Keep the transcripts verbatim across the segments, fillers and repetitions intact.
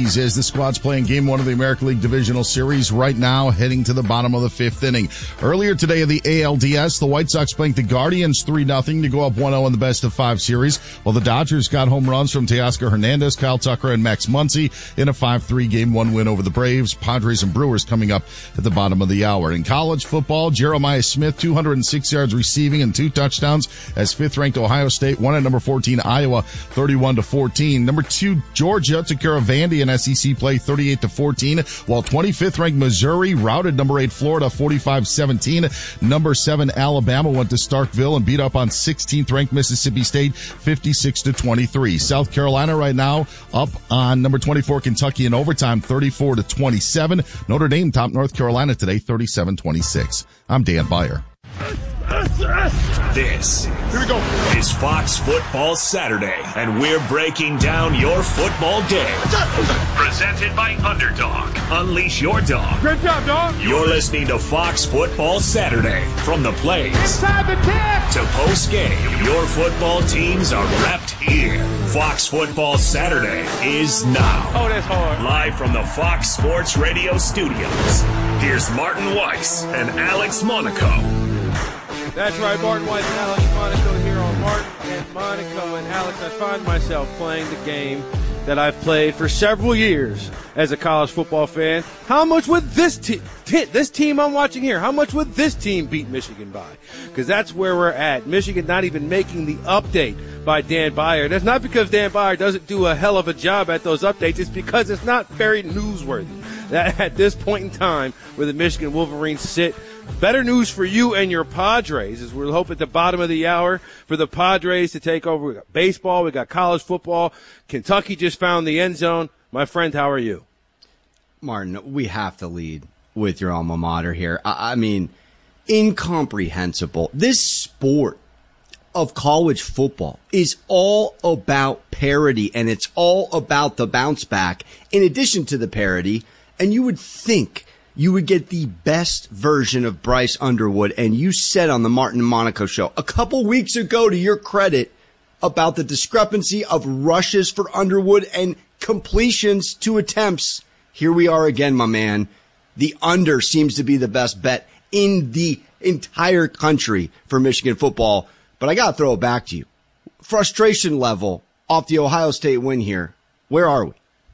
Yankees as the squad's playing game one of the American League Divisional Series right now, heading to the bottom of the fifth inning. Earlier today in the A L D S, the White Sox blanked the Guardians three nothing to go up one oh in the best of five series, while the Dodgers got home runs from Teoscar Hernandez, Kyle Tucker, and Max Muncy in a five three game one win over the Braves. Padres and Brewers coming up at the bottom of the hour. In college football, Jeremiah Smith, two hundred six yards receiving and two touchdowns as fifth-ranked Ohio State won at number fourteen Iowa thirty-one to fourteen. Number two Georgia took care of Vandy in S E C play thirty-eight to fourteen, while twenty-fifth ranked Missouri routed number eight Florida forty-five seventeen. Number seven Alabama went to Starkville and beat up on sixteenth ranked Mississippi State fifty-six to twenty-three. South Carolina right now up on number twenty-four Kentucky in overtime thirty-four to twenty-seven. Notre Dame topped North Carolina today thirty-seven twenty-six. I'm Dan Beyer. This Here we go. is Fox Football Saturday, and we're breaking down your football day. Presented by Underdog. Unleash your dog. Great job, dog. You're listening to Fox Football Saturday. From the plays Inside the tip to post-game, your football teams are repped here. Fox Football Saturday is now. Oh, that's hard. Live from the Fox Sports Radio studios. Here's Martin Weiss and Alex Monaco. That's right, Martin Weiss and Alex Monaco here on Martin and Monaco. And Alex, I find myself playing the game that I've played for several years as a college football fan. How much would this team, t- this team I'm watching here, how much would this team beat Michigan by? Because that's where we're at. Michigan not even making the update by Dan Beyer. That's not because Dan Beyer doesn't do a hell of a job at those updates. It's because it's not very newsworthy. That at this point in time where the Michigan Wolverines sit, better news for you and your Padres as we'll hope at the bottom of the hour for the Padres to take over. We got baseball, we got college football. Kentucky just found the end zone. My friend, how are you? Martin, we have to lead with your alma mater here. I, I mean, incomprehensible. This sport of college football is all about parity, and it's all about the bounce back in addition to the parity. And you would think you would get the best version of Bryce Underwood. And you said on the Martin and Monaco show a couple weeks ago, to your credit, about the discrepancy of rushes for Underwood and completions to attempts. Here we are again, my man. The under seems to be the best bet in the entire country for Michigan football. But I got to throw it back to you. Frustration level off the Ohio State win here. Where are we?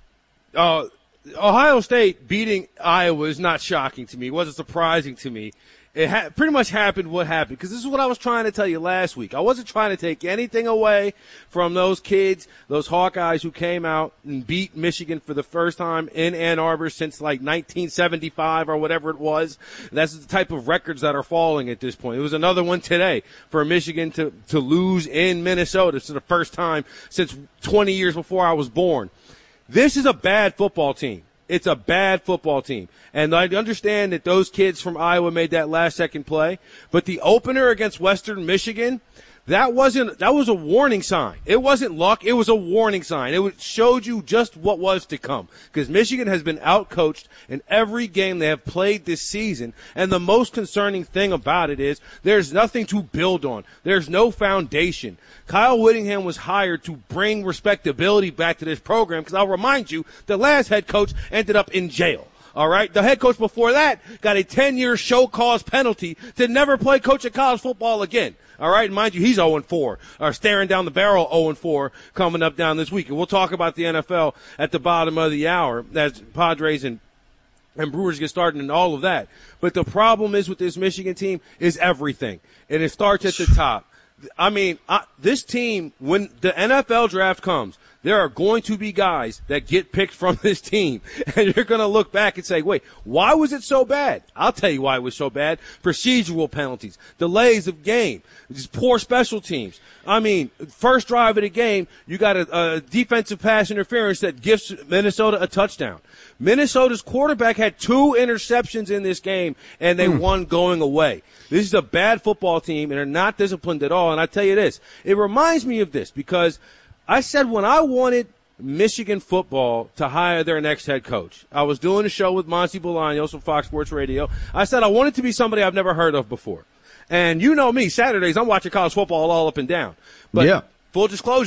Uh, Ohio State beating Iowa is not shocking to me. It wasn't surprising to me. It ha- pretty much happened what happened, because this is what I was trying to tell you last week. I wasn't trying to take anything away from those kids, those Hawkeyes who came out and beat Michigan for the first time in Ann Arbor since like nineteen seventy-five or whatever it was. That's the type of records that are falling at this point. It was another one today for Michigan to, to lose in Minnesota for the first time since twenty years before I was born. This is a bad football team. It's a bad football team. And I understand that those kids from Iowa made that last second play, but the opener against Western Michigan, that wasn't, that was a warning sign. It wasn't luck. It was a warning sign. It showed you just what was to come, because Michigan has been outcoached in every game they have played this season. And the most concerning thing about it is there's nothing to build on. There's no foundation. Kyle Whittingham was hired to bring respectability back to this program, because I'll remind you, the last head coach ended up in jail. All right. The head coach before that got a ten-year show cause penalty to never play coach at college football again. All right. And mind you, he's oh and four, or staring down the barrel oh and four coming up down this week. And we'll talk about the N F L at the bottom of the hour as Padres and and Brewers get started and all of that. But the problem is with this Michigan team is everything. And it starts at the top. I mean, I, this team, when the N F L draft comes, there are going to be guys that get picked from this team, and you're going to look back and say, wait, why was it so bad? I'll tell you why it was so bad. Procedural penalties, delays of game, just poor special teams. I mean, first drive of the game, you got a, a defensive pass interference that gives Minnesota a touchdown. Minnesota's quarterback had two interceptions in this game, and they mm. won going away. This is a bad football team, and they're not disciplined at all. And I tell you this, it reminds me of this, because I said when I wanted Michigan football to hire their next head coach, I was doing a show with Monty Bolaños from Fox Sports Radio. I said I want it to be somebody I've never heard of before. And you know me, Saturdays I'm watching college football all up and down. But yeah. Full disclosure,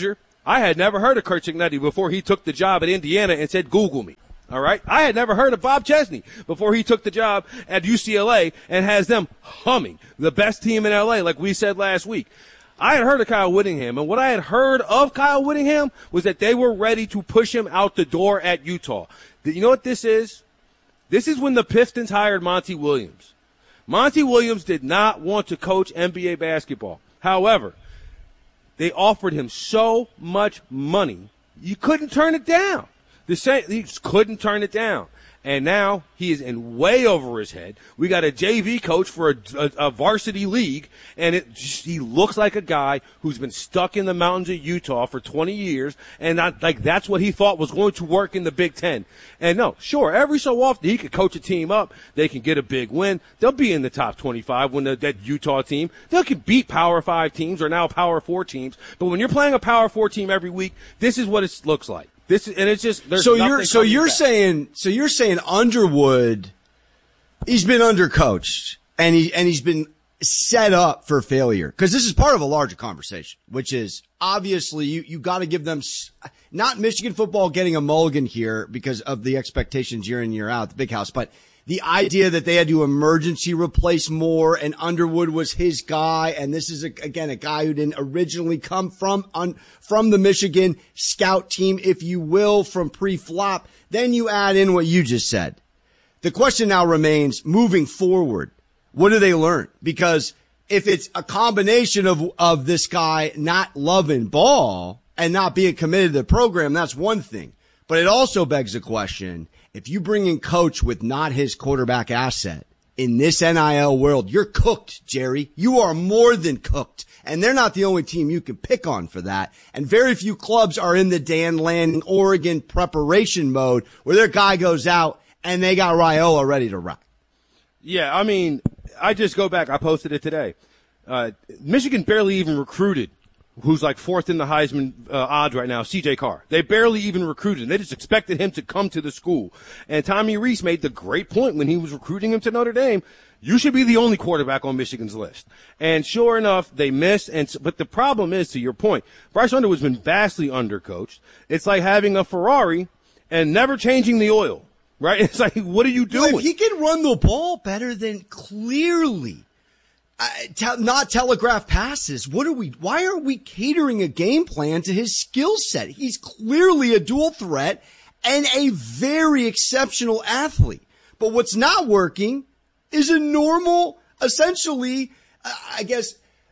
I had never heard of Curt Cignetti before he took the job at Indiana and said, Google me. All right. I had never heard of Bob Chesney before he took the job at U C L A and has them humming, the best team in L A, like we said last week. I had heard of Kyle Whittingham, and what I had heard of Kyle Whittingham was that they were ready to push him out the door at Utah. You know what this is? This is when the Pistons hired Monty Williams. Monty Williams did not want to coach N B A basketball. However, they offered him so much money, you couldn't turn it down. The same, he just couldn't turn it down. And now he is in way over his head. We got a J V coach for a, a, a varsity league, and it just, he looks like a guy who's been stuck in the mountains of Utah for twenty years, and not, like that's what he thought was going to work in the Big Ten. And no, sure, every so often he could coach a team up. They can get a big win. They'll be in the top twenty-five when the, that Utah team. They can beat Power Five teams or now Power Four teams. But when you're playing a Power Four team every week, this is what it looks like. This and it's just there's so you're so you're back. saying so you're saying Underwood, he's been undercoached and he and he's been set up for failure, because this is part of a larger conversation, which is obviously you you got to give them not Michigan football getting a mulligan here because of the expectations year in year out, the Big House, but the idea that they had to emergency replace Moore and Underwood was his guy. And this is, a, again, a guy who didn't originally come from, un, from the Michigan scout team, if you will, from pre-flop. Then you add in what you just said. The question now remains, moving forward, what do they learn? Because if it's a combination of, of this guy not loving ball and not being committed to the program, that's one thing. But it also begs the question, if you bring in coach with not his quarterback asset in this N I L world, you're cooked, Jerry. You are more than cooked. And they're not the only team you can pick on for that. And very few clubs are in the Dan Lanning, Oregon preparation mode where their guy goes out and they got Raiola ready to rock. Yeah, I mean, I just go back. I posted it today. Uh, Michigan barely even recruited who's like fourth in the Heisman uh, odds right now, C J Carr. They barely even recruited him. They just expected him to come to the school. And Tommy Rees made the great point when he was recruiting him to Notre Dame. You should be the only quarterback on Michigan's list. And sure enough, they missed. And but the problem is, to your point, Bryce Underwood's been vastly undercoached. It's like having a Ferrari and never changing the oil, right? It's like, what are you doing? Well, if he can run the ball better than clearly Uh, te- not telegraph passes. What are we, why are we catering a game plan to his skill set? He's clearly a dual threat and a very exceptional athlete. But what's not working is a normal, essentially, uh, I guess,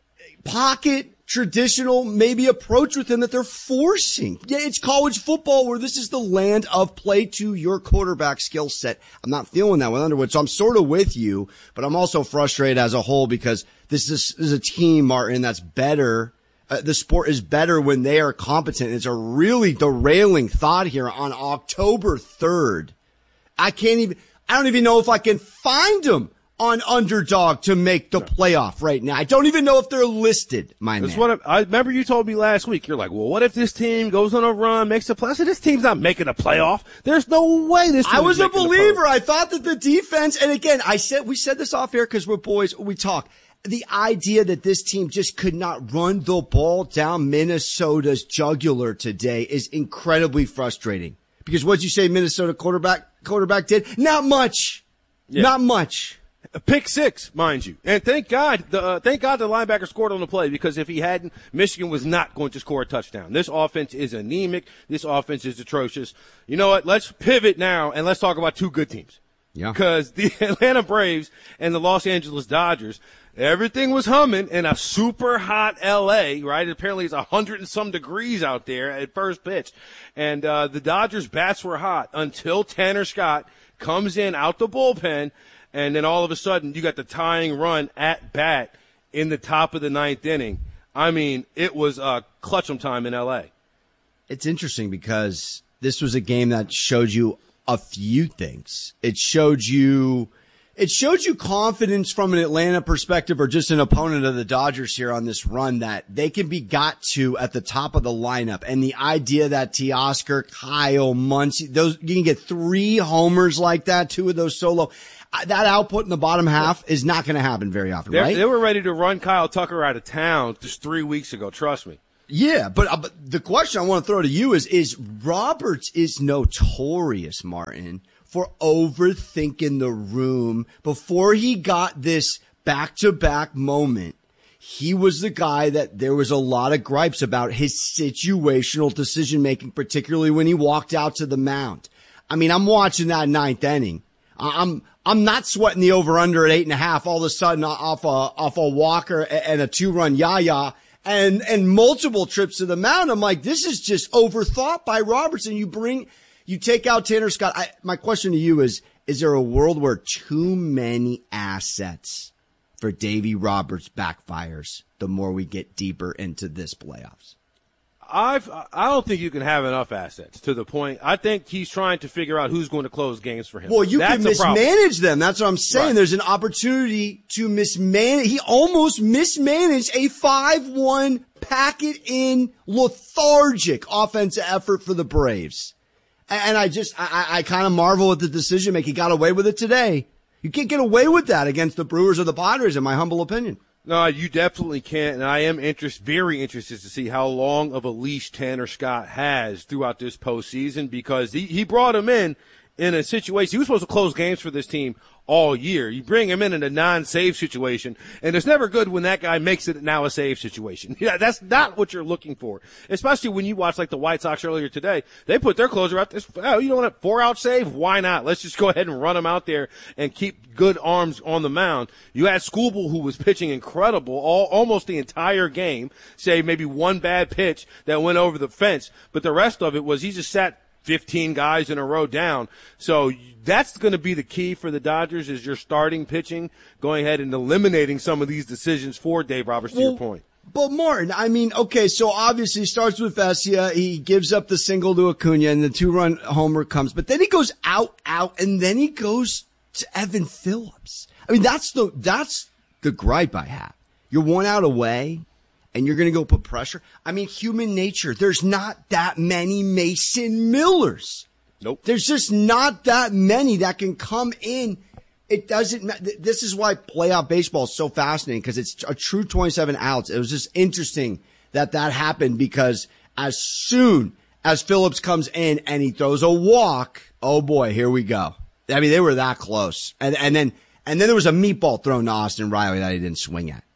pocket, traditional, maybe approach with him that they're forcing. Yeah, it's college football where this is the land of play to your quarterback skill set. I'm not feeling that with Underwood, so I'm sort of with you, but I'm also frustrated as a whole because this is, this is a team, Martin, that's better. Uh, the sport is better when they are competent. It's a really derailing thought here on October third. I can't even, I don't even know if I can find them on Underdog to make the playoff right now. I don't even know if they're listed, my That's man. What I, I remember you told me last week. You're like, well, what if this team goes on a run, makes a play? I said, this team's not making a playoff. There's no way this team I was is a making believer. I thought that the defense, and again, I said, we said this off air because we're boys, we talk. The idea that this team just could not run the ball down Minnesota's jugular today is incredibly frustrating. Because what'd you say Minnesota quarterback, quarterback did? Not much. Yeah. Not much. A pick six, mind you. And thank God, the, uh, thank God the linebacker scored on the play, because if he hadn't, Michigan was not going to score a touchdown. This offense is anemic. This offense is atrocious. You know what? Let's pivot now and let's talk about two good teams. Yeah. Because the Atlanta Braves and the Los Angeles Dodgers, everything was humming in a super hot L A, right? Apparently it's a hundred and some degrees out there at first pitch. And, uh, the Dodgers bats were hot until Tanner Scott comes in out the bullpen. And then all of a sudden, you got the tying run at bat in the top of the ninth inning. I mean, it was uh, clutch-em time in L A. It's interesting because this was a game that showed you a few things. It showed you, it showed you confidence from an Atlanta perspective, or just an opponent of the Dodgers here on this run, that they can be got to at the top of the lineup. And the idea that Teoscar, Kyle, Muncy, those, you can get three homers like that, two of those solo. That output in the bottom half is not going to happen very often, They're, right? They were ready to run Kyle Tucker out of town just three weeks ago. Trust me. Yeah, but, uh, but the question I want to throw to you is, is Roberts is notorious, Martin, for overthinking the room. Before he got this back-to-back moment, he was the guy that there was a lot of gripes about his situational decision-making, particularly when he walked out to the mound. I mean, I'm watching that ninth inning. I'm I'm not sweating the over-under at eight and a half all of a sudden off a, off a walker and a two-run yaya. And, and multiple trips to the mound. I'm like, this is just overthought by Robertson. You bring, you take out Tanner Scott. I, my question to you is, is there a world where too many assets for Davy Roberts backfires the more we get deeper into this playoffs? I've, I don't think you can have enough assets to the point. I think he's trying to figure out who's going to close games for him. Well, you That's can mismanage them. That's what I'm saying. Right. There's an opportunity to mismanage. He almost mismanaged a five one pack-it-in lethargic offensive effort for the Braves. And I just, I, I kind of marvel at the decision making. He got away with it today. You can't get away with that against the Brewers or the Padres, in my humble opinion. No, you definitely can't, and I am interest, very interested to see how long of a leash Tanner Scott has throughout this postseason, because he, he brought him in in a situation. He was supposed to close games for this team all year. You bring him in in a non-save situation, and it's never good when that guy makes it now a save situation. Yeah, that's not what you're looking for, especially when you watch like the White Sox earlier today. They put their closer out there. Oh, you don't want a four-out save? Why not? Let's just go ahead and run him out there and keep good arms on the mound. You had Skubal, who was pitching incredible all almost the entire game, say maybe one bad pitch that went over the fence, but the rest of it was he just sat fifteen guys in a row down. So that's going to be the key for the Dodgers, is your starting pitching, going ahead and eliminating some of these decisions for Dave Roberts, to well, your point. But Martin, I mean, okay, so obviously he starts with Vesia. He gives up the single to Acuna, and the two-run homer comes. But then he goes out, out, and then he goes to Evan Phillips. I mean, that's the that's the gripe I have. You're one out away, and you're going to go put pressure. I mean, human nature. There's not that many Mason Millers. Nope. There's just not that many that can come in. It doesn't matter. This is why playoff baseball is so fascinating, because it's a true twenty-seven outs. It was just interesting that that happened, because as soon as Phillips comes in and he throws a walk, oh boy, here we go. I mean, they were that close. And, and then, and then there was a meatball thrown to Austin Riley that he didn't swing at.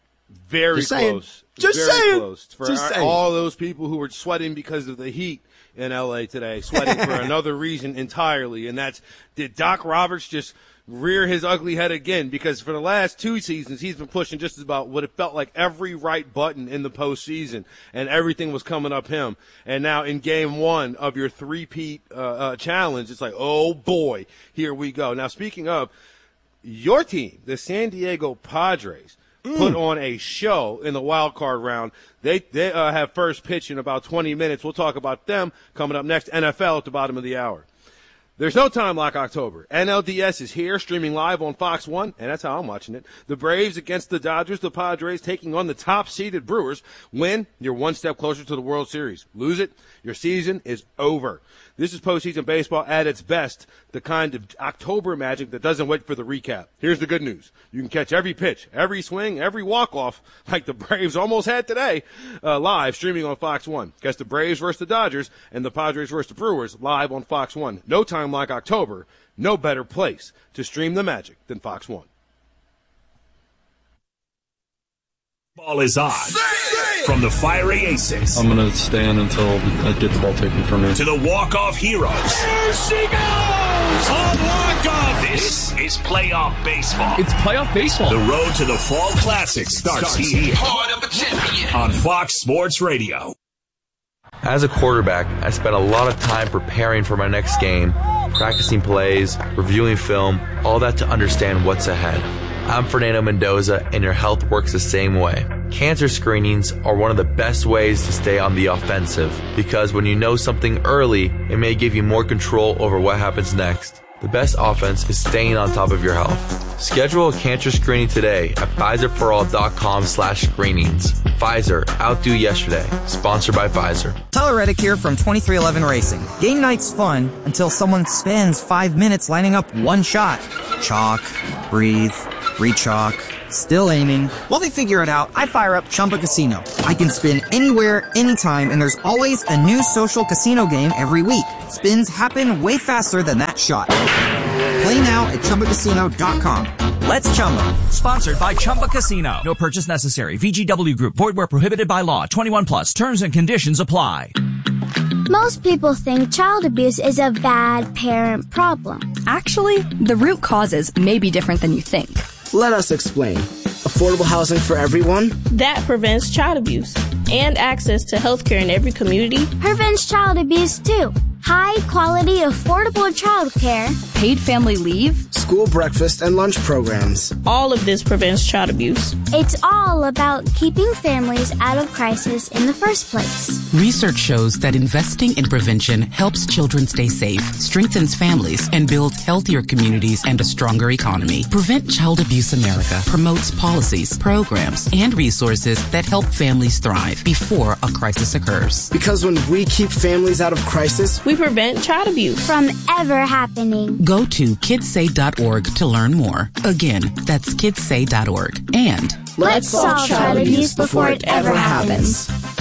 Very Just saying. close. Just Very saying. close. For Just our, saying. all those people who were sweating because of the heat in L A today, sweating for another reason entirely, and that's, did Doc Roberts just rear his ugly head again? Because for the last two seasons, he's been pushing just about what it felt like every right button in the postseason, and everything was coming up him. And now in game one of your three-peat uh, uh, challenge, it's like, oh boy, here we go. Now, speaking of your team, the San Diego Padres, put on a show in the wild card round. They they uh, have first pitch in about twenty minutes. We'll talk about them coming up next. N F L at the bottom of the hour. There's no time like October. N L D S is here, streaming live on Fox one, and that's how I'm watching it. The Braves against the Dodgers, the Padres taking on the top-seeded Brewers. Win, you're one step closer to the World Series. Lose it, your season is over. This is postseason baseball at its best, the kind of October magic that doesn't wait for the recap. Here's the good news. You can catch every pitch, every swing, every walk-off, like the Braves almost had today, uh, live, streaming on Fox one. Catch the Braves versus the Dodgers and the Padres versus the Brewers live on Fox one. No time like October, no better place to stream the magic than Fox one. Ball is on. From the fiery aces. I'm going to stand until I get the ball taken from me. To the walk-off heroes. There she goes! A walk-off! This is playoff baseball. It's playoff baseball. The road to the Fall Classic starts, starts here. Heart of a champion. On Fox Sports Radio. As a quarterback, I spent a lot of time preparing for my next game, practicing plays, reviewing film, all that to understand what's ahead. I'm Fernando Mendoza, and your health works the same way. Cancer screenings are one of the best ways to stay on the offensive, because when you know something early, it may give you more control over what happens next. The best offense is staying on top of your health. Schedule a cancer screening today at Pfizerforall.com slash screenings. Pfizer, outdo yesterday. Sponsored by Pfizer. Tyler Reddick here from twenty-three eleven Racing. Game night's fun until someone spends five minutes lining up one shot. Chalk, breathe, Rechalk. Still aiming. While they figure it out, I fire up Chumba Casino. I can spin anywhere, anytime, and there's always a new social casino game every week. Spins happen way faster than that shot. Play now at Chumba Casino dot com. Let's Chumba. Sponsored by Chumba Casino. No purchase necessary. V G W Group. Void where prohibited by law. twenty-one plus. Terms and conditions apply. Most people think child abuse is a bad parent problem. Actually, the root causes may be different than you think. Let us explain. Affordable housing for everyone? That prevents child abuse. And access to health care in every community. Prevents child abuse too. High quality, affordable child care. Paid family leave. School breakfast and lunch programs. All of this prevents child abuse. It's all about keeping families out of crisis in the first place. Research shows that investing in prevention helps children stay safe, strengthens families, and builds healthier communities and a stronger economy. Prevent Child Abuse America promotes policies, programs, and resources that help families thrive before a crisis occurs. Because when we keep families out of crisis, we prevent child abuse from ever happening. Go to kids say dot org to learn more. Again, that's kids say dot org. And let's solve child abuse before it ever happens.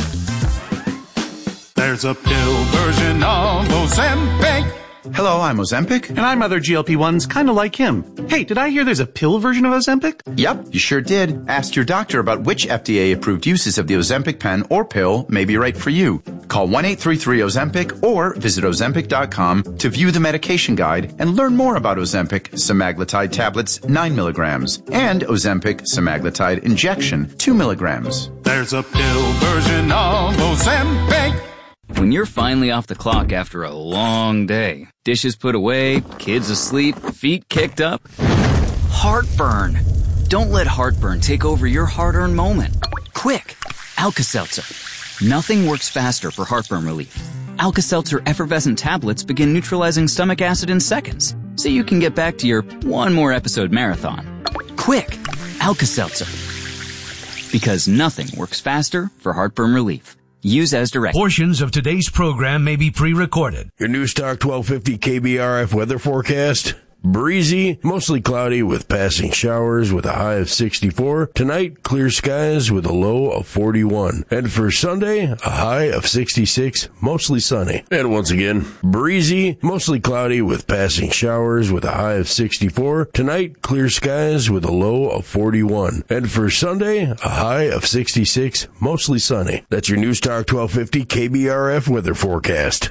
There's a pill version of Ozempic. Hello, I'm Ozempic. And I'm other G L P ones kind of like him. Hey, did I hear there's a pill version of Ozempic? Yep, you sure did. Ask your doctor about which F D A-approved uses of the Ozempic pen or pill may be right for you. Call one eight three three Ozempic or visit Ozempic dot com to view the medication guide and learn more about Ozempic semaglutide tablets nine milligrams and Ozempic semaglutide injection two milligrams. There's a pill version of Ozempic. When you're finally off the clock after a long day, dishes put away, kids asleep, feet kicked up, heartburn. Don't let heartburn take over your hard-earned moment. Quick, Alka-Seltzer. Nothing works faster for heartburn relief. Alka-Seltzer effervescent tablets begin neutralizing stomach acid in seconds, so you can get back to your one more episode marathon. Quick, Alka-Seltzer. Because nothing works faster for heartburn relief. Use as directed. Portions of today's program may be pre-recorded. Your News Talk twelve fifty K B R F weather forecast. Breezy, mostly cloudy with passing showers with a high of sixty-four. Tonight, clear skies with a low of forty-one. And for Sunday, a high of sixty-six, mostly sunny. And once again, breezy, mostly cloudy with passing showers with a high of sixty-four. Tonight, clear skies with a low of forty-one. And for Sunday, a high of sixty-six, mostly sunny. That's your News Talk twelve fifty K B R F weather forecast.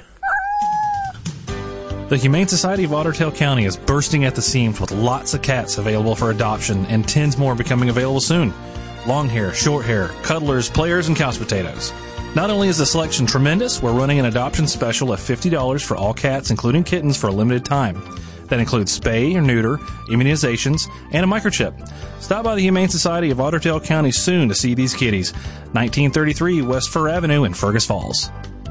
The Humane Society of Otter Tail County is bursting at the seams with lots of cats available for adoption and tens more becoming available soon. Long hair, short hair, cuddlers, players, and couch potatoes. Not only is the selection tremendous, we're running an adoption special of fifty dollars for all cats, including kittens, for a limited time. That includes spay or neuter, immunizations, and a microchip. Stop by the Humane Society of Otter Tail County soon to see these kitties. nineteen thirty-three West Fur Avenue in Fergus Falls.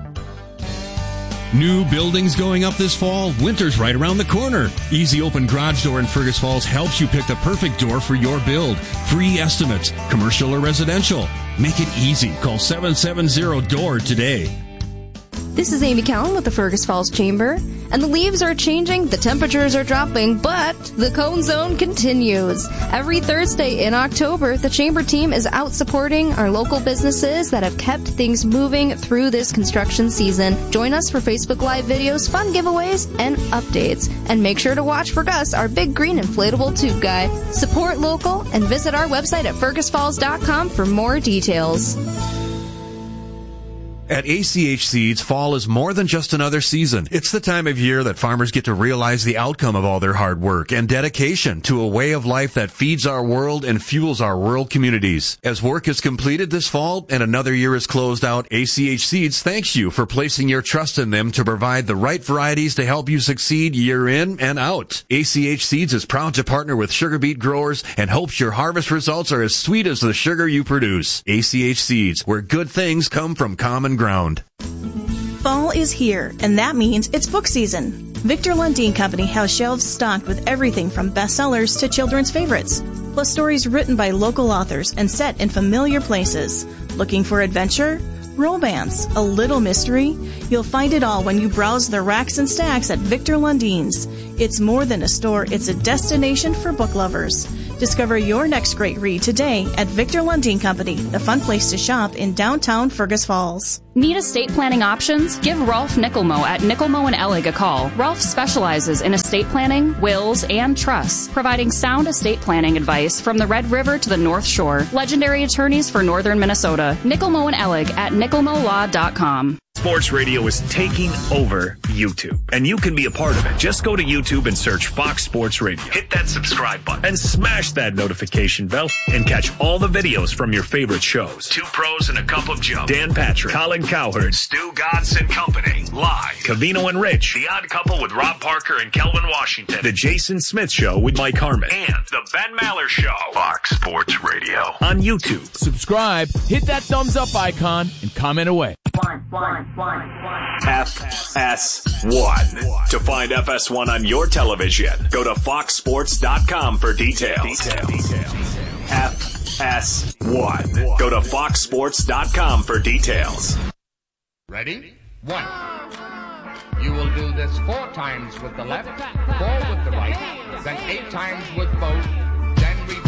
New buildings going up this fall? Winter's right around the corner. Easy Open Garage Door in Fergus Falls helps you pick the perfect door for your build. Free estimates, commercial or residential. Make it easy. Call seven seven zero D O O R today. This is Amy Cowan with the Fergus Falls Chamber, and the leaves are changing, the temperatures are dropping, but the Cone Zone continues. Every Thursday in October, the Chamber team is out supporting our local businesses that have kept things moving through this construction season. Join us for Facebook Live videos, fun giveaways, and updates. And make sure to watch for Gus, our big green inflatable tube guy. Support local and visit our website at fergus falls dot com for more details. At A C H Seeds, fall is more than just another season. It's the time of year that farmers get to realize the outcome of all their hard work and dedication to a way of life that feeds our world and fuels our rural communities. As work is completed this fall and another year is closed out, A C H Seeds thanks you for placing your trust in them to provide the right varieties to help you succeed year in and out. A C H Seeds is proud to partner with sugar beet growers and hopes your harvest results are as sweet as the sugar you produce. A C H Seeds, where good things come from common ground. Fall is here, and that means it's book season. Victor Lundin Company has shelves stocked with everything from bestsellers to children's favorites, plus stories written by local authors and set in familiar places. Looking for adventure? Romance? A little mystery? You'll find it all when you browse the racks and stacks at Victor Lundin's. It's more than a store, it's a destination for book lovers. Discover your next great read today at Victor Lundin Company, the fun place to shop in downtown Fergus Falls. Need estate planning options? Give Rolf Nickelmo at Nickelmo and Ellig a call. Rolf specializes in estate planning, wills, and trusts, providing sound estate planning advice from the Red River to the North Shore. Legendary attorneys for northern Minnesota. Nickelmo and Ellig at nickelmo law dot com. Sports radio is taking over YouTube, and you can be a part of it. Just go to YouTube and search Fox Sports Radio. Hit that subscribe button and smash that notification bell and catch all the videos from your favorite shows. Two Pros and a Cup of Joe. Dan Patrick, Colin Cowherd, Stu Godson Company, live. Cavino and Rich, The Odd Couple with Rob Parker and Kelvin Washington. The Jason Smith Show with Mike Harmon. And The Ben Maller Show. Fox Sports Radio on YouTube. Subscribe, hit that thumbs up icon, and comment away. One, one, one, one. F S one. To find F S one on your television, go to fox sports dot com for details. Detail. Detail. F S one. Go to fox sports dot com for details. Ready? One. You will do this four times with the left, four with the right, then eight times with both, then repeat.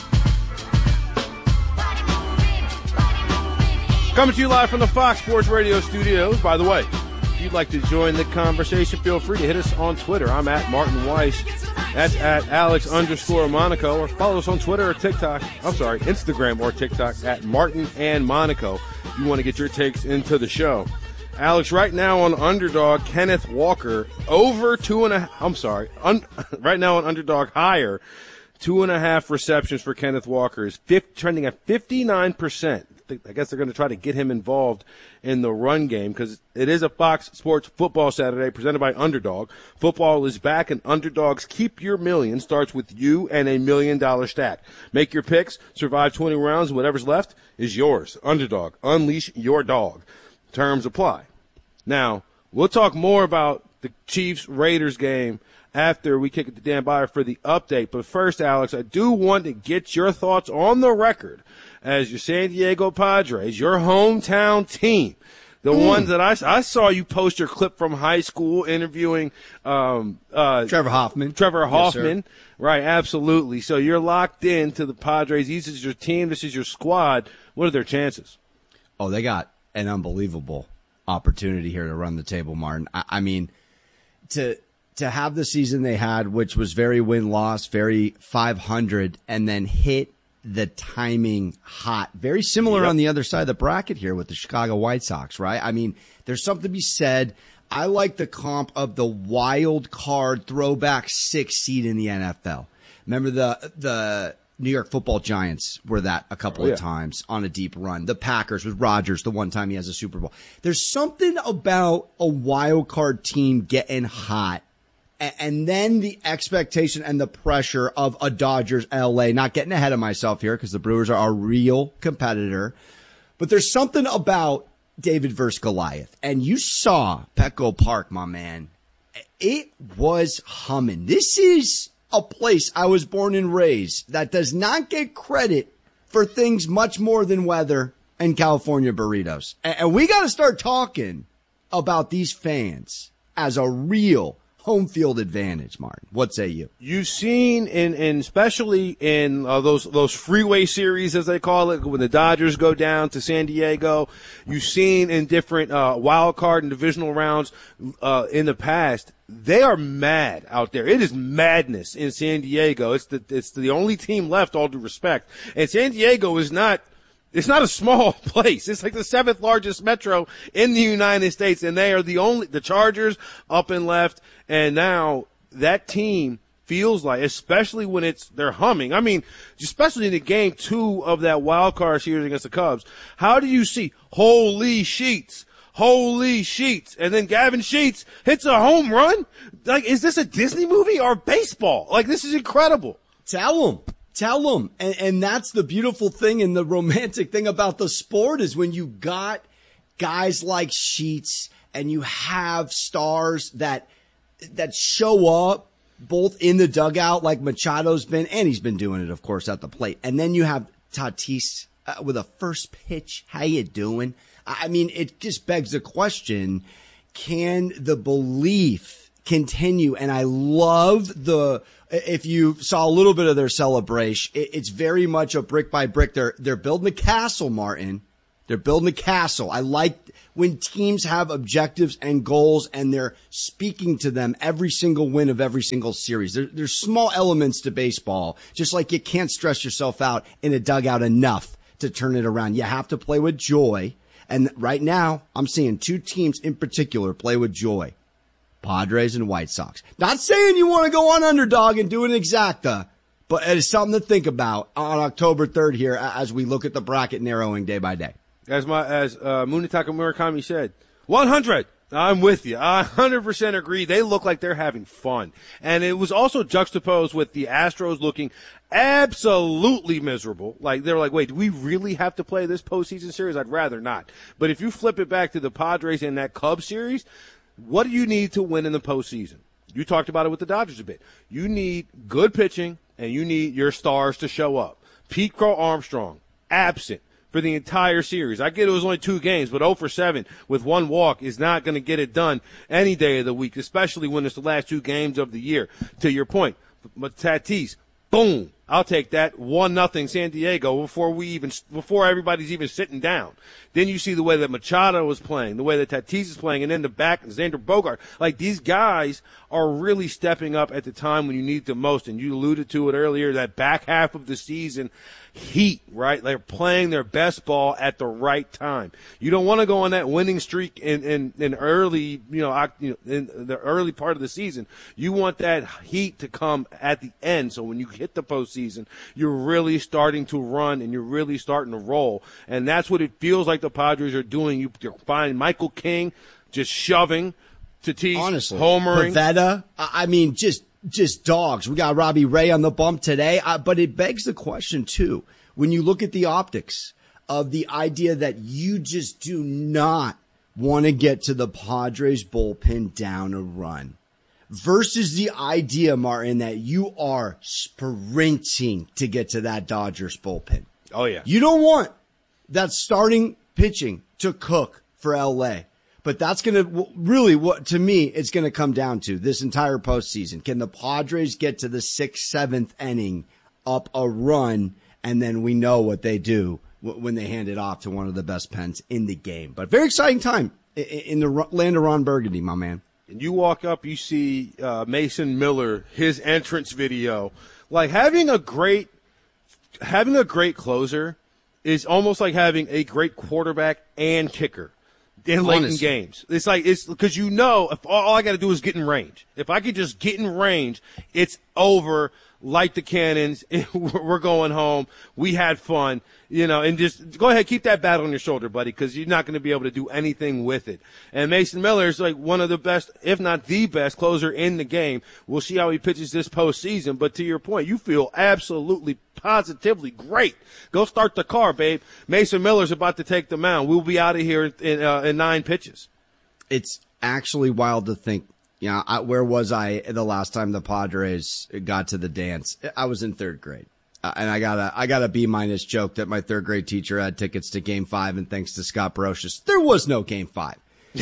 Coming to you live from the Fox Sports Radio studios. By the way, if you'd like to join the conversation, feel free to hit us on Twitter. I'm at Martin Weiss. That's at Alex underscore Monaco. Or follow us on Twitter or TikTok. I'm sorry, Instagram or TikTok at Martin and Monaco. If you want to get your takes into the show. Alex, right now on Underdog, Kenneth Walker over two and a half. I'm sorry. Un, right now on Underdog, higher. Two and a half receptions for Kenneth Walker is fifty, trending at fifty-nine percent. I guess they're going to try to get him involved in the run game because it is a Fox Sports Football Saturday presented by Underdog. Football is back, and Underdog's Keep Your Million starts with you and a million-dollar stack. Make your picks, survive twenty rounds, and whatever's left is yours. Underdog, unleash your dog. Terms apply. Now, we'll talk more about the Chiefs-Raiders game after we kick it to Dan Byer for the update. But first, Alex, I do want to get your thoughts on the record as your San Diego Padres, your hometown team, the mm. ones that I, I saw you post your clip from high school interviewing um, uh, Trevor Hoffman. Trevor Hoffman. Yes, right, absolutely. So you're locked in to the Padres. This is your team. This is your squad. What are their chances? Oh, they got an unbelievable opportunity here to run the table, Martin. I, I mean, to to have the season they had, which was very win-loss, very five hundred, and then hit the timing hot. Very similar yep. on the other side of the bracket here with the Chicago White Sox, right? I mean, there's something to be said. I like the comp of the wild card throwback six seed in the N F L. Remember the the New York Football Giants were that a couple oh, yeah. of times on a deep run. The Packers with Rodgers, the one time he has a Super Bowl. There's something about a wild card team getting hot. And then the expectation and the pressure of a Dodgers L A, not getting ahead of myself here because the Brewers are a real competitor. But there's something about David versus Goliath. And you saw Petco Park, my man. It was humming. This is a place I was born and raised that does not get credit for things much more than weather and California burritos. And we got to start talking about these fans as a real home field advantage, Martin. What say you? You've seen, in, in especially in uh, those those freeway series, as they call it, when the Dodgers go down to San Diego, you've seen in different uh, wild card and divisional rounds uh, in the past, they are mad out there. It is madness in San Diego. It's the it's the only team left, all due respect. And San Diego is not It's not a small place. It's like the seventh largest metro in the United States, and they are the only, the Chargers up and left, and now that team feels like, especially when it's, they're humming. I mean, especially in the game two of that wild card series against the Cubs. How do you see, holy sheets, holy sheets, and then Gavin Sheets hits a home run? Like, is this a Disney movie or baseball? Like, this is incredible. Tell them. Tell them. And, and that's the beautiful thing and the romantic thing about the sport is when you got guys like Sheets and you have stars that that show up both in the dugout like Machado's been, and he's been doing it, of course, at the plate. And then you have Tatis uh, with a first pitch. How you doing? I mean, it just begs the question, can the belief continue. And I love the, if you saw a little bit of their celebration, it's very much a brick by brick. They're, they're building a castle, Martin. They're building a castle. I like when teams have objectives and goals and they're speaking to them every single win of every single series. There, there's small elements to baseball, just like you can't stress yourself out in a dugout enough to turn it around. You have to play with joy. And right now, I'm seeing two teams in particular play with joy. Padres and White Sox. Not saying you want to go on underdog and do an exacta, but it is something to think about on October third here as we look at the bracket narrowing day by day. As my as uh, Munetaka Murakami said, one hundred. I'm with you. I one hundred percent agree. They look like they're having fun. And it was also juxtaposed with the Astros looking absolutely miserable. Like, they're like, wait, do we really have to play this postseason series? I'd rather not. But if you flip it back to the Padres in that Cubs series, what do you need to win in the postseason? You talked about it with the Dodgers a bit. You need good pitching, and you need your stars to show up. Pete Crow Armstrong, absent for the entire series. I get it was only two games, but oh for seven with one walk is not going to get it done any day of the week, especially when it's the last two games of the year. To your point, Tatis, boom, I'll take that. One nothing San Diego before we even before everybody's even sitting down. Then you see the way that Machado was playing, the way that Tatis is playing, and then the back, Xander Bogart. Like, these guys are really stepping up at the time when you need them most. And you alluded to it earlier, that back half of the season, heat, right? They're playing their best ball at the right time. You don't want to go on that winning streak in, in, in early, you know, you know, in the early part of the season. You want that heat to come at the end. So when you hit the postseason, you're really starting to run and you're really starting to roll. And that's what it feels like the Padres are doing. You, you're finding Michael King just shoving Tatis, honestly, homering. Pavetta, I mean, just just dogs. We got Robbie Ray on the bump today, uh, but it begs the question, too, when you look at the optics of the idea that you just do not want to get to the Padres bullpen down a run versus the idea, Martin, that you are sprinting to get to that Dodgers bullpen. Oh, yeah. You don't want that starting pitching to cook for L A. But that's going to really, what to me, it's going to come down to this entire postseason. Can the Padres get to the sixth, seventh inning up a run, and then we know what they do when they hand it off to one of the best pens in the game. But very exciting time in the land of Ron Burgundy, my man. And you walk up, you see uh, Mason Miller, his entrance video. Like, having a great, having a great closer is almost like having a great quarterback and kicker in late in games. It's like, it's because you know, if all I got to do is get in range. If I could just get in range, it's over. Light the cannons. We're going home. We had fun, you know, and just go ahead, keep that bat on your shoulder, buddy, because you're not going to be able to do anything with it. And Mason Miller is like one of the best, if not the best, closer in the game. We'll see how he pitches this postseason. But to your point, you feel absolutely, positively great. Go start the car, babe. Mason Miller's about to take the mound. We'll be out of here in, uh, in nine pitches. It's actually wild to think. You know, I, where was I the last time the Padres got to the dance? I was in third grade. Uh, and I got a, I got a B minus joke that my third grade teacher had tickets to game five. And thanks to Scott Brocious, there was no game five.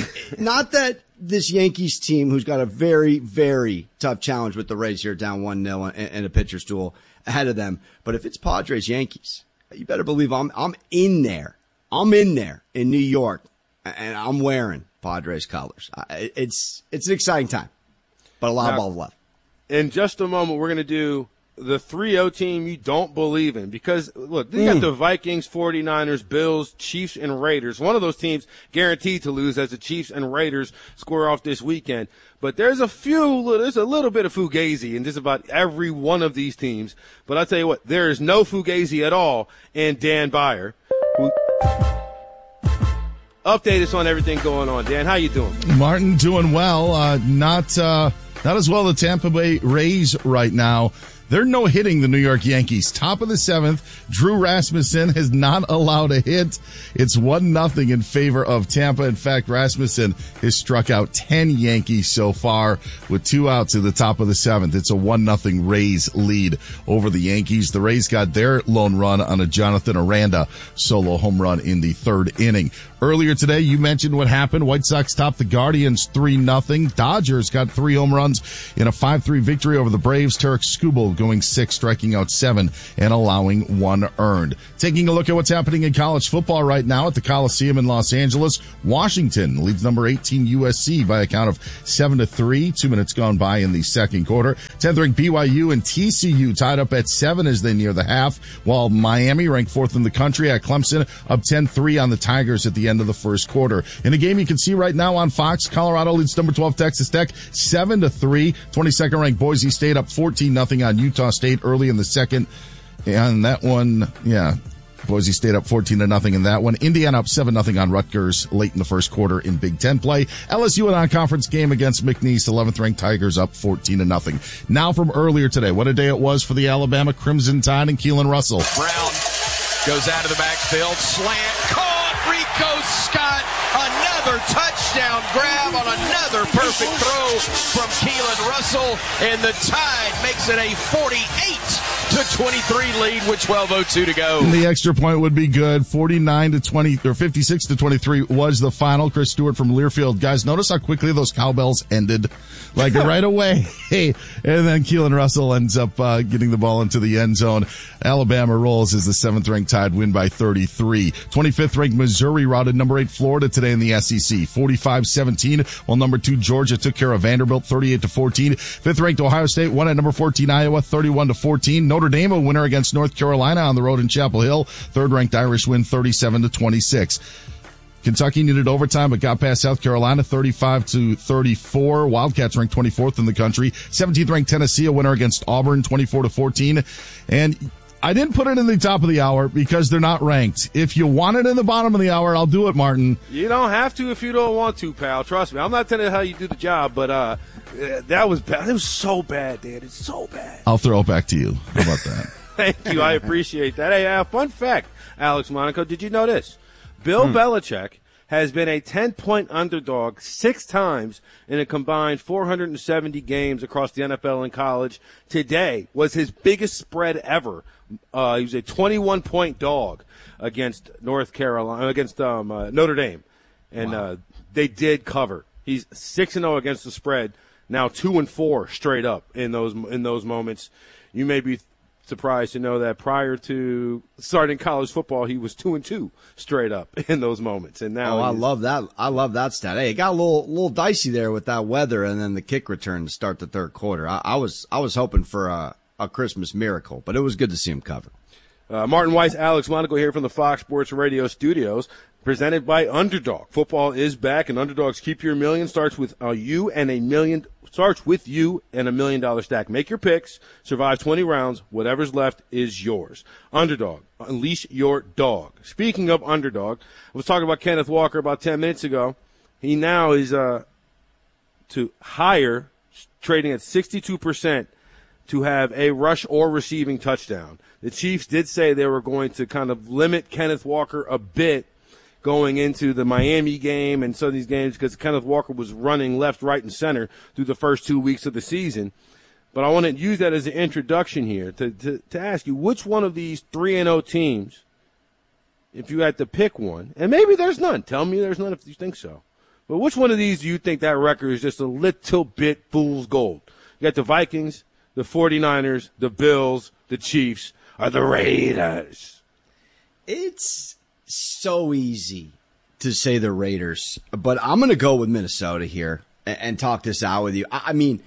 Not that this Yankees team, who's got a very, very tough challenge with the Rays here, down one nil and a pitcher's duel ahead of them. But if it's Padres Yankees, you better believe I'm, I'm in there. I'm in there in New York, and I'm wearing Padres colors. It's it's an exciting time, but a lot now, of balls left. In just a moment, we're going to do the three oh team you don't believe in, because, look, you Mm. got the Vikings, forty-niners, Bills, Chiefs, and Raiders. One of those teams guaranteed to lose as the Chiefs and Raiders square off this weekend. But there's a few, there's a little bit of fugazi in just about every one of these teams. But I'll tell you what, there is no fugazi at all in Dan Beyer, who update us on everything going on. Dan, how you doing? Martin, doing well. Uh, not uh, not as well the Tampa Bay Rays right now. They're no-hitting the New York Yankees. Top of the seventh, Drew Rasmussen has not allowed a hit. It's one nothing in favor of Tampa. In fact, Rasmussen has struck out ten Yankees so far with two outs at the top of the seventh. It's a one nothing Rays lead over the Yankees. The Rays got their lone run on a Jonathan Aranda solo home run in the third inning. Earlier today, you mentioned what happened. White Sox topped the Guardians three nothing. Dodgers got three home runs in a five three victory over the Braves. Tarek Skubal going six, striking out seven, and allowing one earned. Taking a look at what's happening in college football right now at the Coliseum in Los Angeles. Washington leads number eighteen U S C by a count of seven to three. Two minutes gone by in the second quarter. tenth ranked B Y U and T C U tied up at seven as they near the half, while Miami, ranked fourth in the country at Clemson, up ten three on the Tigers at the end of the first quarter. In a game you can see right now on Fox, Colorado leads number twelve Texas Tech seven to three. twenty-second ranked Boise State up fourteen nothing on Utah State early in the second. And that one, yeah, Boise State up fourteen to nothing in that one. Indiana up seven nothing on Rutgers late in the first quarter in Big Ten play. L S U a non-conference game against McNeese, eleventh ranked Tigers up fourteen to nothing. Now from earlier today, what a day it was for the Alabama Crimson Tide and Keelan Russell. Brown goes out of the backfield, slant, caught, Rico Scott, another touchdown grab on another perfect throw from Keelan Russell, and the Tide makes it a forty-eight to twenty-three lead with twelve oh two to go. And the extra point would be good. forty-nine to twenty, or fifty-six to twenty-three was the final. Chris Stewart from Learfield. Guys, notice how quickly those cowbells ended. Like right away. Hey, and then Keelan Russell ends up uh, getting the ball into the end zone. Alabama rolls as the seventh ranked Tide win by thirty-three. twenty-fifth ranked Missouri routed number eight Florida today in the S E C, forty-five seventeen, while number two Georgia took care of Vanderbilt, thirty-eight to fourteen. fifth ranked Ohio State won at number fourteen Iowa, thirty-one to fourteen. Notre Dame a winner against North Carolina on the road in Chapel Hill. Third ranked Irish win, thirty-seven to twenty-six. Kentucky needed overtime but got past South Carolina, thirty-five to thirty-four. Wildcats ranked twenty-fourth in the country. seventeenth ranked Tennessee a winner against Auburn, twenty-four to fourteen. And I didn't put it in the top of the hour because they're not ranked. If you want it in the bottom of the hour, I'll do it, Martin. You don't have to if you don't want to, pal. Trust me. I'm not telling you how you do the job, but uh, that was bad. It was so bad, dude. It's so bad. I'll throw it back to you. How about that? Thank you. I appreciate that. Hey, uh, fun fact, Alex Monaco, did you know this? Bill hmm. Belichick has been a ten-point underdog six times in a combined four hundred seventy games across the N F L and college. Today was his biggest spread ever. Uh, he was a twenty-one point dog against North Carolina, against um, uh, Notre Dame, and wow. uh, they did cover. He's six and zero against the spread. Now two and four straight up in those in those moments. You may be surprised to know that prior to starting college football, he was two and two straight up in those moments. And now, oh, I love that. I love that stat. Hey, it got a little little dicey there with that weather, and then the kick return to start the third quarter. I, I was I was hoping for a, a Christmas miracle, but it was good to see him cover. Uh, Martin Weiss, Alex Monaco here from the Fox Sports Radio studios, presented by Underdog. Football is back, and Underdog's Keep Your Million starts with a you and a million. Starts with you and a million dollar stack. Make your picks, survive twenty rounds, whatever's left is yours. Underdog, unleash your dog. Speaking of Underdog, I was talking about Kenneth Walker about ten minutes ago. He now is uh, to higher, trading at sixty-two percent to have a rush or receiving touchdown. The Chiefs did say they were going to kind of limit Kenneth Walker a bit going into the Miami game and some of these games because Kenneth Walker was running left, right, and center through the first two weeks of the season. But I want to use that as an introduction here to, to, to ask you, which one of these three and oh teams, if you had to pick one, and maybe there's none. Tell me there's none if you think so. But which one of these do you think that record is just a little bit fool's gold? You got the Vikings, the forty-niners, the Bills, the Chiefs, or the Raiders? It's so easy to say the Raiders, but I'm going to go with Minnesota here and, and talk this out with you. I, I mean,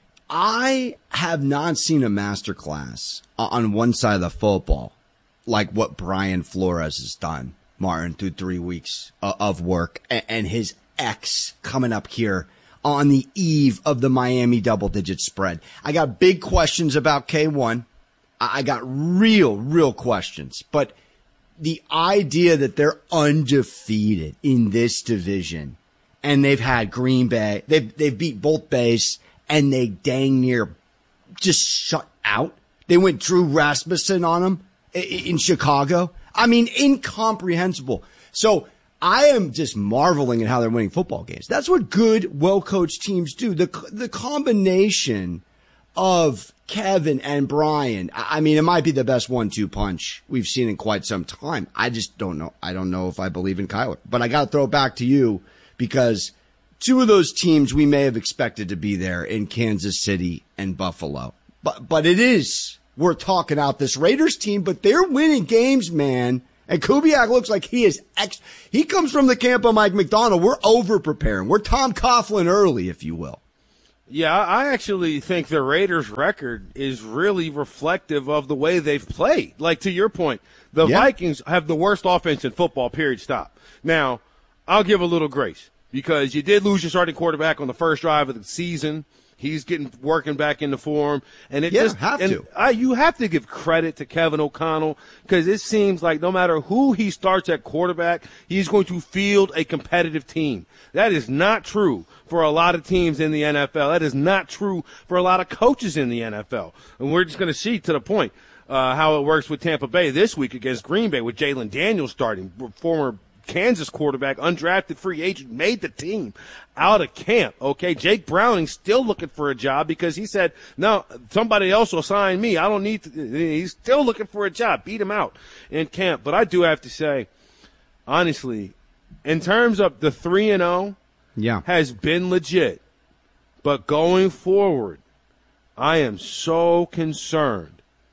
I have not seen a masterclass on one side of the football like what Brian Flores has done, Martin, through three weeks of work, and, and his ex coming up here on the eve of the Miami double-digit spread. I got big questions about K one. I got real, real questions, but the idea that they're undefeated in this division and they've had Green Bay, they've, they've beat both Bays and they dang near just shut out They went Drew Rasmussen on them in Chicago. I mean, incomprehensible. So I am just marveling at how they're winning football games. That's what good, well-coached teams do. The the combination of Kevin and Brian, I mean, it might be the best one two punch we've seen in quite some time. I just don't know. I don't know if I believe in Kyler. But I got to throw it back to you because two of those teams we may have expected to be there in Kansas City and Buffalo. But but it is. We're talking out this Raiders team, but they're winning games, man. And Kubiak looks like he is ex- he comes from the camp of Mike McDonald. We're over preparing. We're Tom Coughlin early, if you will. Yeah, I actually think the Raiders record is really reflective of the way they've played. Like, to your point, the yeah. Vikings have the worst offense in football, period, stop. Now, I'll give a little grace because you did lose your starting quarterback on the first drive of the season. He's getting working back into form, and it yeah, just have and to. I, you have to give credit to Kevin O'Connell because it seems like no matter who he starts at quarterback, he's going to field a competitive team. That is not true for a lot of teams in the N F L. That is not true for a lot of coaches in the N F L, and we're just going to see to the point uh, how it works with Tampa Bay this week against Green Bay with Jalen Daniels starting, former Kansas quarterback, undrafted free agent, made the team out of camp. Okay, Jake Browning's still looking for a job because he said, no, somebody else will sign me. I don't need to. He's still looking for a job. Beat him out in camp. But I do have to say, honestly, in terms of the three and oh, yeah, has been legit. But going forward, I am so concerned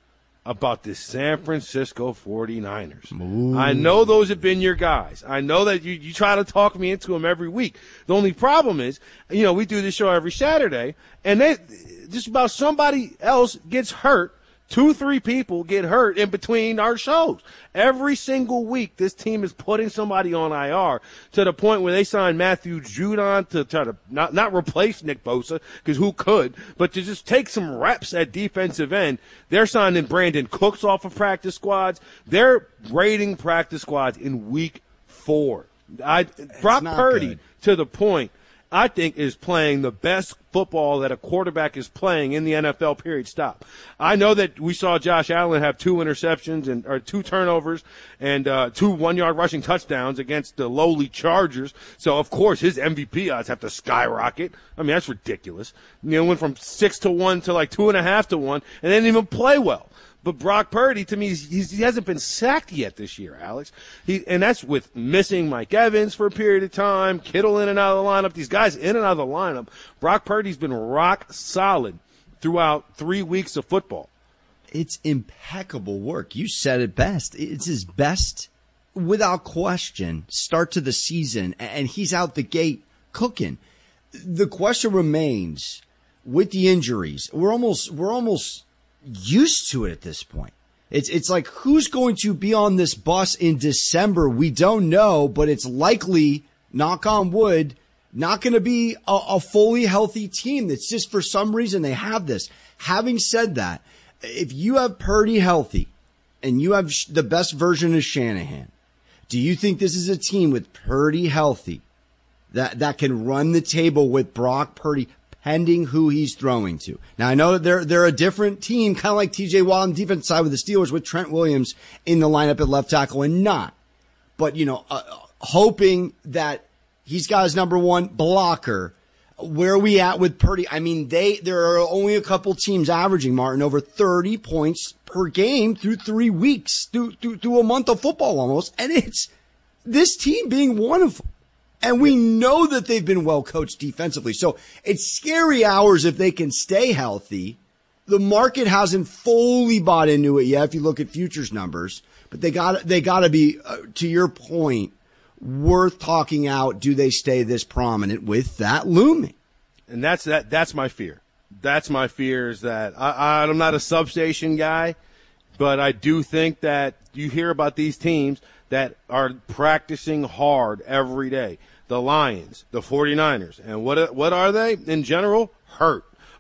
about the San Francisco forty-niners. Ooh. I know those have been your guys. I know that you, you try to talk me into them every week. The only problem is, you know, we do this show every Saturday, and they, just about somebody else gets hurt. Two, three people get hurt in between our shows. Every single week, this team is putting somebody on I R to the point where they signed Matthew Judon to try to not, not replace Nick Bosa, because who could, but to just take some reps at defensive end. They're signing Brandon Cooks off of practice squads. They're raiding practice squads in week four. I, Brock Purdy, good. to the point, I think is playing the best football that a quarterback is playing in the N F L, period, stop. I know that we saw Josh Allen have two interceptions and or two turnovers and uh, two one-yard rushing touchdowns against the lowly Chargers. So, of course, his M V P odds have to skyrocket. I mean, that's ridiculous. You know, went from six to one to like two and a half to one and didn't even play well. But Brock Purdy, to me, he's, he's, he hasn't been sacked yet this year, Alex. He, and that's with missing Mike Evans for a period of time, Kittle in and out of the lineup, these guys in and out of the lineup. Brock Purdy's been rock solid throughout three weeks of football. It's impeccable work. You said it best. It's his best, without question, start to the season, and he's out the gate cooking. The question remains, with the injuries, we're almost, we're almost, used to it at this point. It's it's like, who's going to be on this bus in December? We don't know, but it's likely, knock on wood, not going to be a, a fully healthy team. That's just for some reason they have this. Having said that, if you have Purdy healthy and you have the best version of Shanahan, do you think this is a team with Purdy healthy that, that can run the table with Brock Purdy, pending who he's throwing to? Now, I know that they're, they're a different team, kind of like T J Watt on the defense side with the Steelers with Trent Williams in the lineup at left tackle and not. But, you know, uh, hoping that he's got his number one blocker. Where are we at with Purdy? I mean, they, there are only a couple teams averaging, Martin, over thirty points per game through three weeks, through, through, through a month of football almost. And it's this team being one of them. And we know that they've been well coached defensively. So it's scary hours if they can stay healthy. The market hasn't fully bought into it yet if you look at futures numbers, but they got they got to be, uh, to your point, worth talking out. Do they stay this prominent with that looming? And that's that. That's my fear. That's my fear is that I, I'm not a substation guy, but I do think that you hear about these teams that are practicing hard every day. The Lions, the forty-niners. And what what are they in general? Hurt.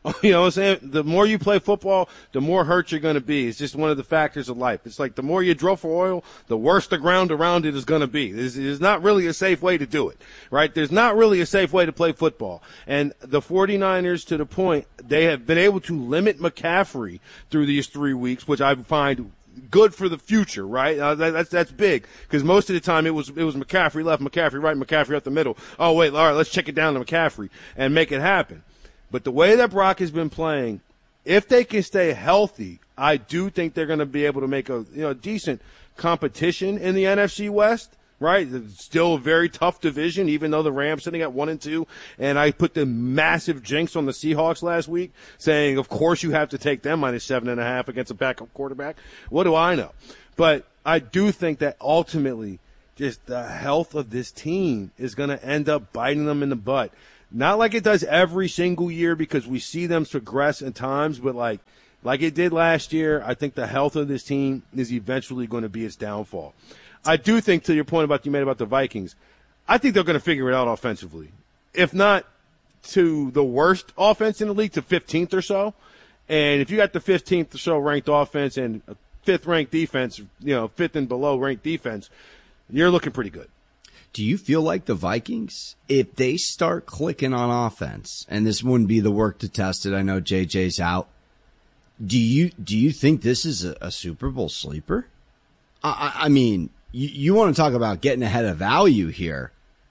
You know what I'm saying? The more you play football, the more hurt you're going to be. It's just one of the factors of life. It's like the more you drill for oil, the worse the ground around it is going to be. There's, there's not really a safe way to do it, right? There's not really a safe way to play football. And the 49ers, to the point, they have been able to limit McCaffrey through these three weeks, which I find good for the future, right? Uh, that, that's that's big, because most of the time it was it was McCaffrey left, McCaffrey right, McCaffrey up the middle. Oh, wait, all right, let's check it down to McCaffrey and make it happen. But the way that Brock has been playing, if they can stay healthy, I do think they're going to be able to make a you know decent competition in the N F C West, right? It's still a very tough division, even though the Rams sitting at one and two. And I put the massive jinx on the Seahawks last week, saying, of course you have to take them minus seven and a half against a backup quarterback. What do I know? But I do think that ultimately just the health of this team is going to end up biting them in the butt. Not like it does every single year, because we see them progress at times, but like like it did last year, I think the health of this team is eventually going to be its downfall. I do think, to your point about you made about the Vikings, I think they're going to figure it out offensively. If not to the worst offense in the league, to fifteenth or so. And if you got the fifteenth or so ranked offense and a fifth ranked defense, you know, fifth and below ranked defense, you're looking pretty good. Do you feel like the Vikings, if they start clicking on offense, and this wouldn't be the work to test it, I know J J's out, do you do you think this is a, a Super Bowl sleeper? I, I mean, you, you want to talk about getting ahead of value here.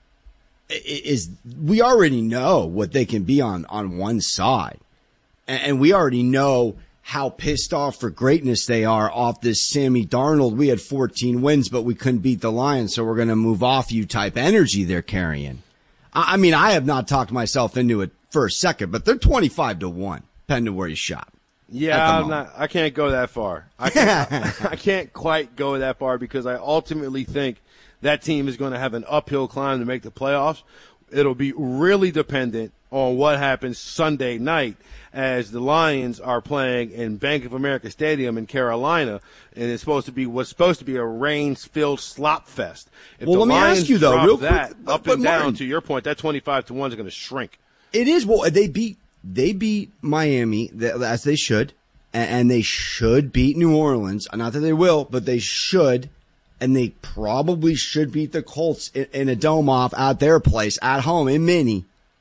Is we already know what they can be on, on one side, and, and we already know how pissed off for greatness they are off this Sammy Darnold. We had fourteen wins, but we couldn't beat the Lions, so we're going to move off you type energy they're carrying. I, I mean, I have not talked myself into it for a second, but they're twenty-five to one, depending on where you shop. Yeah, I'm not, I can't go that far. I can't, I can't quite go that far, because I ultimately think that team is going to have an uphill climb to make the playoffs. It'll be really dependent on what happens Sunday night, as the Lions are playing in Bank of America Stadium in Carolina, and it's supposed to be what's supposed to be a rain-filled slop fest. If well, the let me Lions ask you though, drop real that quick, up but and down, Martin, to your point, that twenty-five to one is going to shrink. It is. Well, they beat they beat Miami, as they should, and they should beat New Orleans. Not that they will, but they should. And they probably should beat the Colts in, in a dome off at their place, at home, in Mini.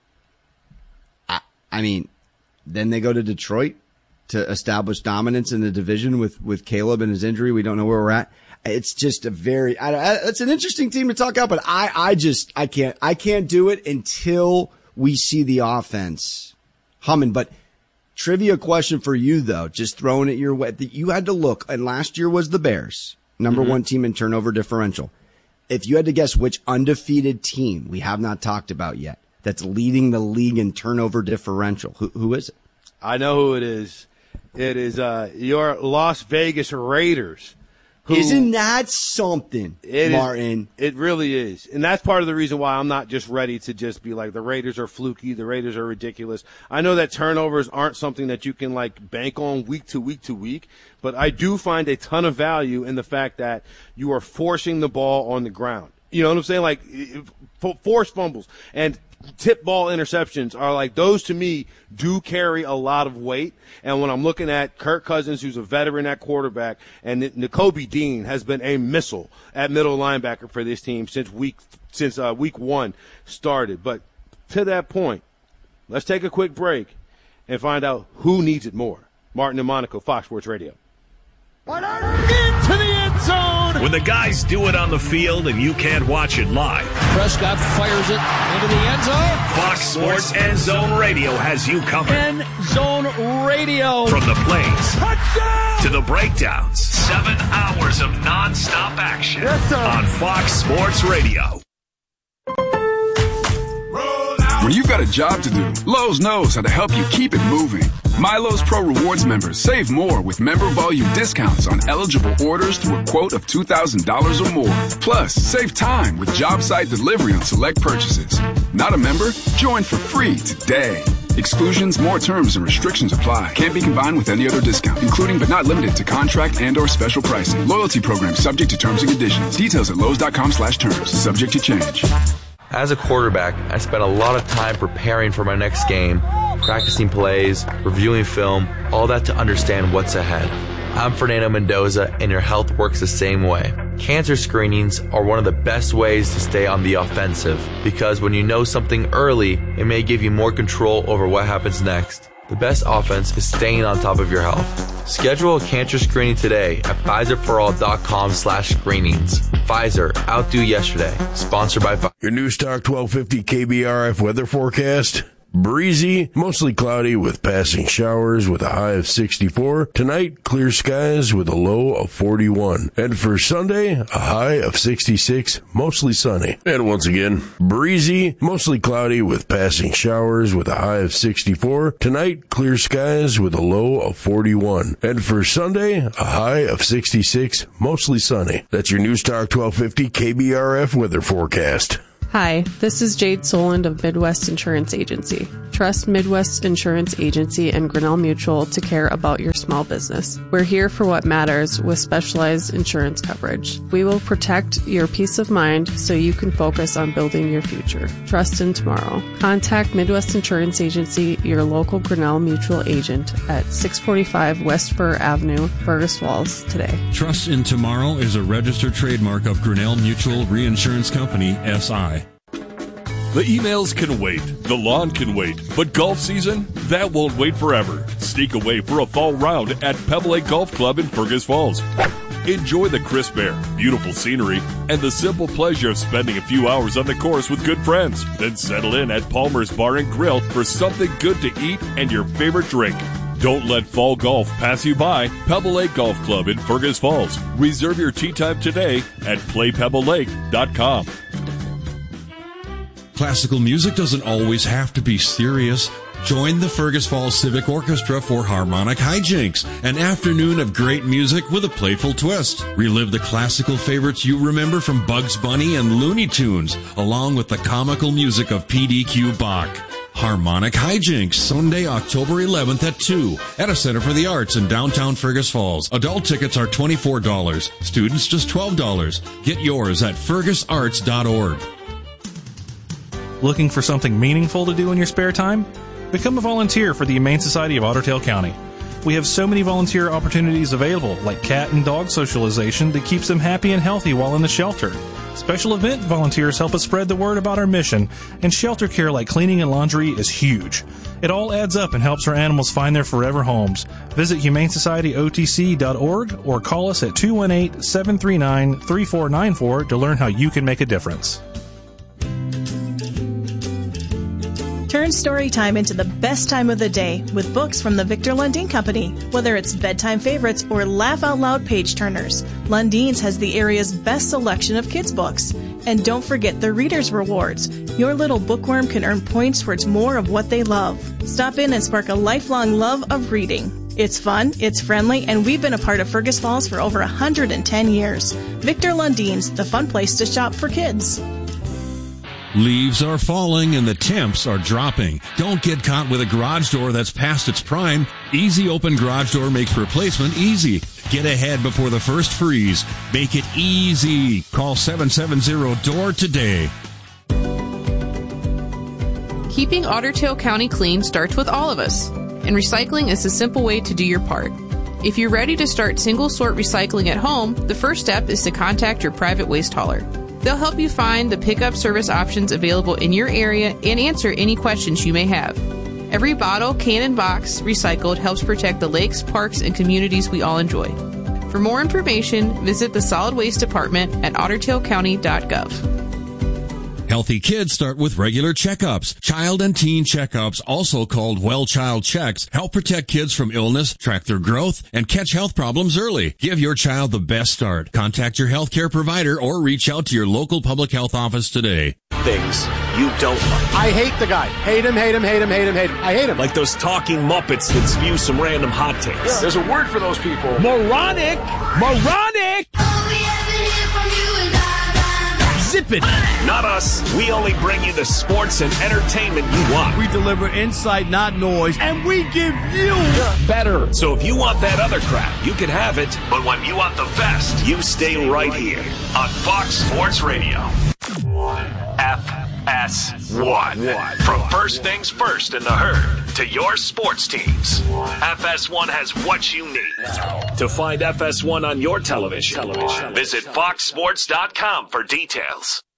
I, I mean, then they go to Detroit to establish dominance in the division with, with Caleb and his injury. We don't know where we're at. It's just a very, I, I, it's an interesting team to talk about, but I, I just, I can't, I can't do it until we see the offense humming. But trivia question for you, though, just throwing it your way, that you had to look, and last year was the Bears. Number mm-hmm. one team in turnover differential. If you had to guess which undefeated team we have not talked about yet that's leading the league in turnover differential, who, who is it? I know who it is. It is uh, your Las Vegas Raiders. Who, Isn't that something, it Martin? Is, it really is. And that's part of the reason why I'm not just ready to just be like, the Raiders are fluky, the Raiders are ridiculous. I know that turnovers aren't something that you can, like, bank on week to week to week, but I do find a ton of value in the fact that you are forcing the ball on the ground. You know what I'm saying? Like, force fumbles and tip ball interceptions are like, those to me do carry a lot of weight. And when I'm looking at Kirk Cousins, who's a veteran at quarterback, and Nakobe Dean has been a missile at middle linebacker for this team since week since uh, week one started. But to that point, let's take a quick break and find out who needs it more. Martin and Monaco, Fox Sports Radio. Into the end zone! When the guys do it on the field and you can't watch it live, Prescott fires it into the end zone. Fox Sports End Zone Radio has you covered. End Zone Radio. From the plays Touchdown! To the breakdowns. Seven hours of nonstop action yes, on Fox Sports Radio. When you've got a job to do, Lowe's knows how to help you keep it moving. My Lowe's Pro Rewards members save more with member volume discounts on eligible orders through a quote of two thousand dollars or more. Plus, save time with job site delivery on select purchases. Not a member? Join for free today. Exclusions, more terms, and restrictions apply. Can't be combined with any other discount, including but not limited to contract and or special pricing. Loyalty program subject to terms and conditions. Details at Lowe's.com slash terms. Subject to change. As a quarterback, I spent a lot of time preparing for my next game. practicing plays, reviewing film, all that to understand what's ahead. I'm Fernando Mendoza, and your health works the same way. Cancer screenings are one of the best ways to stay on the offensive, because when you know something early, it may give you more control over what happens next. The best offense is staying on top of your health. Schedule a cancer screening today at Pfizerforall.com slash screenings. Pfizer, outdo yesterday. Sponsored by Pfizer. Your News Talk twelve fifty K B R F weather forecast. Breezy, mostly cloudy with passing showers with a high of sixty-four. Tonight, clear skies with a low of forty-one. And for Sunday, a high of sixty-six, mostly sunny. And once again, breezy, mostly cloudy with passing showers with a high of sixty-four. Tonight, clear skies with a low of forty-one. And for Sunday, a high of sixty-six, mostly sunny. That's your News Talk twelve fifty K B R F weather forecast. Hi, this is Jade Soland of Midwest Insurance Agency. Trust Midwest Insurance Agency and Grinnell Mutual to care about your small business. We're here for what matters with specialized insurance coverage. We will protect your peace of mind so you can focus on building your future. Trust in tomorrow. Contact Midwest Insurance Agency, your local Grinnell Mutual agent at six forty-five West Fur Avenue, Fergus Falls today. Trust in Tomorrow is a registered trademark of Grinnell Mutual Reinsurance Company, S I The emails can wait, the lawn can wait, but golf season, that won't wait forever. Sneak away for a fall round at Pebble Lake Golf Club in Fergus Falls. Enjoy the crisp air, beautiful scenery, and the simple pleasure of spending a few hours on the course with good friends. Then settle in at Palmer's Bar and Grill for something good to eat and your favorite drink. Don't let fall golf pass you by. Pebble Lake Golf Club in Fergus Falls. Reserve your tee time today at play pebble lake dot com. Classical music doesn't always have to be serious. Join the Fergus Falls Civic Orchestra for Harmonic Hijinks, an afternoon of great music with a playful twist. Relive the classical favorites you remember from Bugs Bunny and Looney Tunes, along with the comical music of P D Q Bach. Harmonic Hijinks, Sunday, October eleventh at two at a Center for the Arts in downtown Fergus Falls. Adult tickets are twenty-four dollars. Students just twelve dollars. Get yours at fergus arts dot org. Looking for something meaningful to do in your spare time? Become a volunteer for the Humane Society of Otter Tail County. We have so many volunteer opportunities available, like cat and dog socialization that keeps them happy and healthy while in the shelter. Special event volunteers help us spread the word about our mission, and shelter care like cleaning and laundry is huge. It all adds up and helps our animals find their forever homes. Visit humane society o t c dot org or call us at two one eight, seven three nine, three four nine four to learn how you can make a difference. Turn story time into the best time of the day with books from the Victor Lundin Company. Whether it's bedtime favorites or laugh-out-loud page-turners, Lundin's has the area's best selection of kids' books. And don't forget the Reader's Rewards. Your little bookworm can earn points towards more of what they love. Stop in and spark a lifelong love of reading. It's fun, it's friendly, and we've been a part of Fergus Falls for over one hundred ten years. Victor Lundin's, the fun place to shop for kids. Leaves are falling and the temps are dropping. Don't get caught with a garage door that's past its prime. Easy Open Garage Door makes replacement easy. Get ahead before the first freeze. Make it easy. Call seven seven zero D O O R today. Keeping Otter Tail County clean starts with all of us, and recycling is a simple way to do your part. If you're ready to start single-sort recycling at home, the first step is to contact your private waste hauler. They'll help you find the pickup service options available in your area and answer any questions you may have. Every bottle, can, and box recycled helps protect the lakes, parks, and communities we all enjoy. For more information, visit the Solid Waste Department at otter tail county dot gov. Healthy kids start with regular checkups. Child and teen checkups, also called Well Child Checks, help protect kids from illness, track their growth, and catch health problems early. Give your child the best start. Contact your healthcare provider or reach out to your local public health office today. Things you don't like. I hate the guy. Hate him, hate him, hate him, hate him, hate him. I hate him. Like those talking Muppets that spew some random hot takes. Yeah. There's a word for those people. Moronic! Moronic! Zip it! Not us. We only bring you the sports and entertainment you want. We deliver insight, not noise, and we give you better. So if you want that other crap, you can have it. But when you want the best, you stay right here on Fox Sports Radio. F S one. From first things first in the herd to your sports teams, F S one has what you need. To find F S one on your television, television. visit fox sports dot com for details.